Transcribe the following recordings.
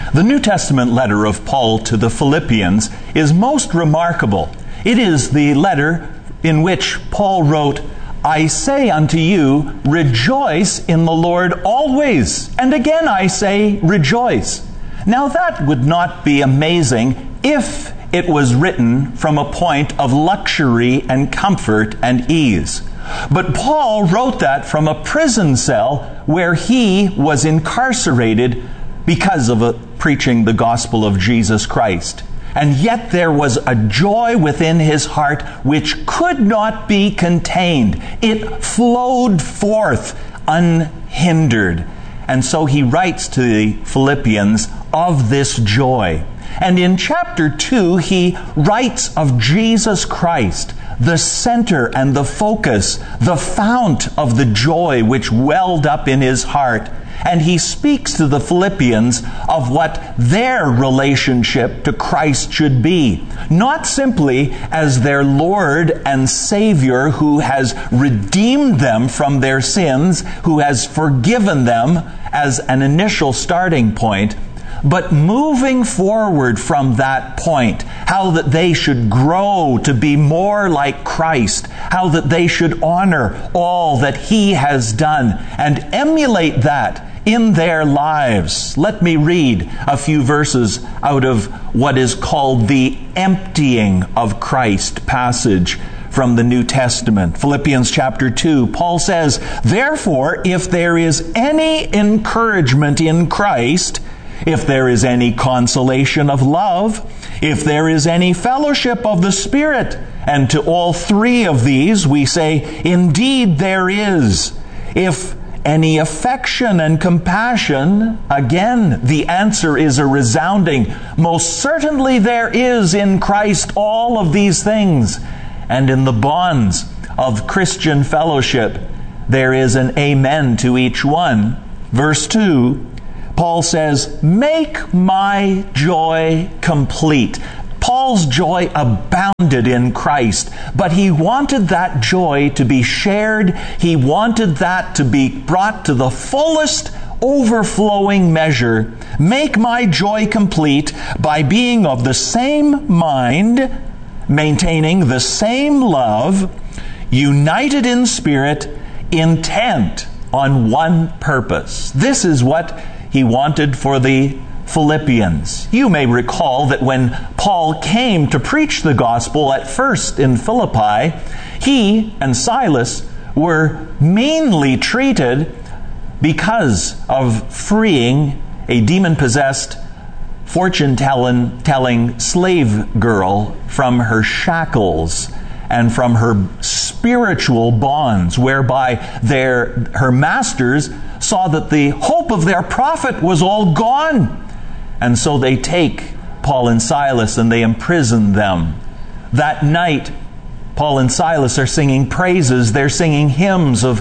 The New Testament letter of Paul to the Philippians is most remarkable. It is the letter in which Paul wrote, "I say unto you, rejoice in the Lord always. And again I say, rejoice." Now that would not be amazing if it was written from a point of luxury and comfort and ease. But Paul wrote that from a prison cell where he was incarcerated because of preaching the gospel of Jesus Christ. And yet there was a joy within his heart which could not be contained. It flowed forth unhindered. And so he writes to the Philippians of this joy. And in chapter 2, he writes of Jesus Christ, the center and the focus, the fount of the joy which welled up in his heart. And he speaks to the Philippians of what their relationship to Christ should be. Not simply as their Lord and Savior who has redeemed them from their sins, who has forgiven them as an initial starting point, but moving forward from that point, how that they should grow to be more like Christ, how that they should honor all that He has done and emulate that in their lives. Let me read a few verses out of what is called the emptying of Christ passage from the New Testament. Philippians chapter 2, Paul says, "Therefore, if there is any encouragement in Christ, if there is any consolation of love, if there is any fellowship of the Spirit," and to all three of these we say, "Indeed there is." If any affection and compassion, again, the answer is a resounding, "Most certainly there is in Christ all of these things." And in the bonds of Christian fellowship, there is an amen to each one. Verse 2, Paul says, "Make my joy complete." Paul's joy abounded in Christ, but he wanted that joy to be shared. He wanted that to be brought to the fullest overflowing measure. "Make my joy complete by being of the same mind, maintaining the same love, united in spirit, intent on one purpose." This is what he wanted for the Philippians. You may recall that when Paul came to preach the gospel at first in Philippi, he and Silas were meanly treated because of freeing a demon-possessed fortune-telling slave girl from her shackles and from her spiritual bonds, whereby her masters saw that the hope of their profit was all gone. And so they take Paul and Silas and they imprison them. That night, Paul and Silas are singing praises. They're singing hymns of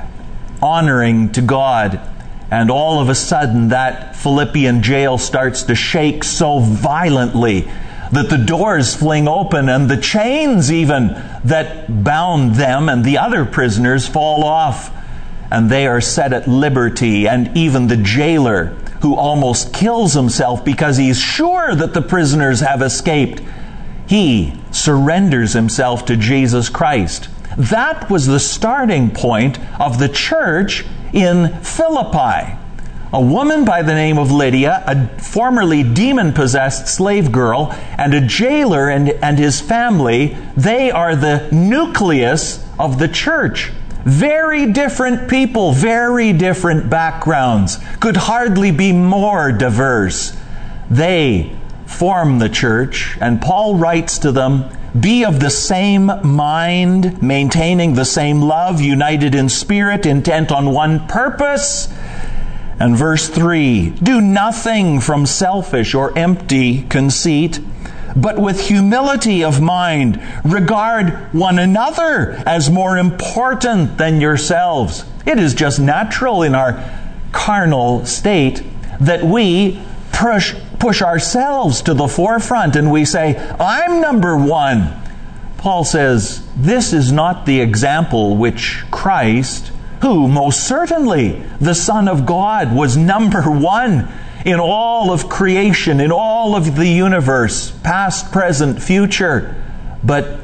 honoring to God. And all of a sudden, that Philippian jail starts to shake so violently that the doors fling open and the chains even that bound them and the other prisoners fall off. And they are set at liberty. And even the jailer, who almost kills himself because he's sure that the prisoners have escaped, he surrenders himself to Jesus Christ. That was the starting point of the church in Philippi. A woman by the name of Lydia, a formerly demon-possessed slave girl, and a jailer and his family, they are the nucleus of the church. Very different people, very different backgrounds, could hardly be more diverse. They form the church, and Paul writes to them, "Be of the same mind, maintaining the same love, united in spirit, intent on one purpose." And verse 3, "Do nothing from selfish or empty conceit, but with humility of mind, regard one another as more important than yourselves." It is just natural in our carnal state that we push ourselves to the forefront and we say, "I'm number one." Paul says, this is not the example which Christ, who most certainly, the Son of God, was number one in all of creation, in all of the universe, past, present, future. But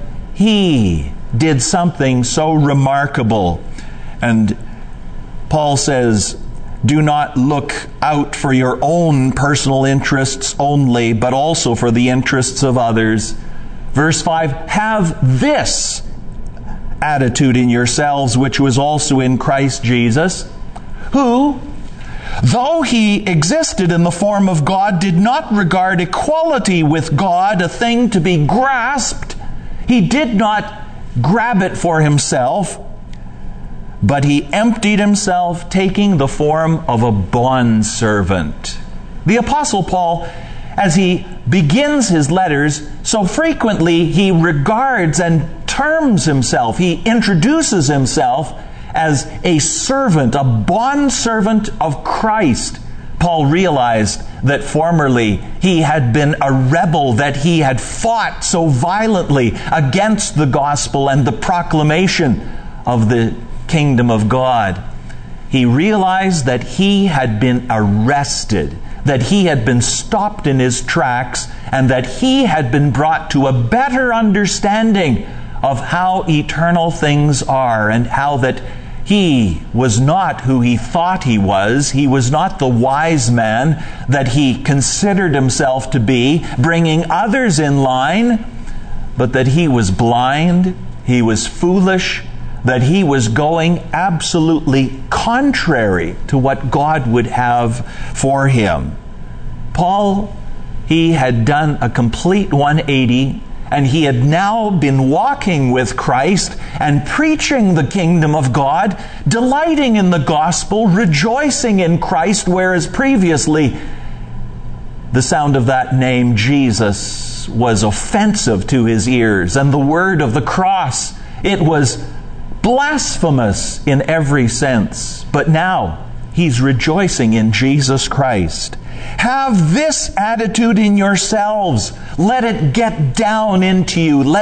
He did something so remarkable. And Paul says, do not look out for your own personal interests only, but also for the interests of others. Verse 5, have this attitude in yourselves, which was also in Christ Jesus, who, though He existed in the form of God, did not regard equality with God a thing to be grasped. He did not grab it for Himself, but He emptied Himself, taking the form of a bondservant. The Apostle Paul, as he begins his letters, so frequently he regards and terms himself, he introduces himself as a servant, a bondservant of Christ. Paul realized that formerly he had been a rebel, that he had fought so violently against the gospel and the proclamation of the kingdom of God. He realized that he had been arrested, that he had been stopped in his tracks, and that he had been brought to a better understanding of how eternal things are, and how that he was not who he thought he was. He was not the wise man that he considered himself to be, bringing others in line, but that he was blind, he was foolish, that he was going absolutely contrary to what God would have for him. Paul, he had done a complete 180, and he had now been walking with Christ and preaching the kingdom of God, delighting in the gospel, rejoicing in Christ, whereas previously the sound of that name, Jesus, was offensive to his ears, and the word of the cross, it was blasphemous in every sense. But now he's rejoicing in Jesus Christ. Have this attitude in yourselves. Let it get down into you. Let